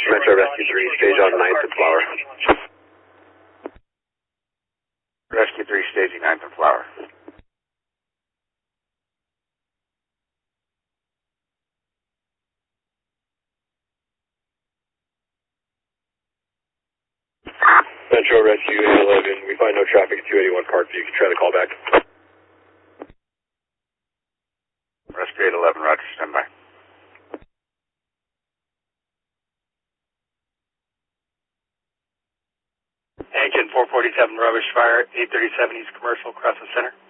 Metro Rescue 3, stage on 9th and Flower. Rescue 3, staging 9th and Flower. Metro Rescue 811, we find no traffic at 281 Parkview. You can try the call back. Rescue 811, roger, stand by. Engine 447, rubbish fire, 837 East Commercial, across the center.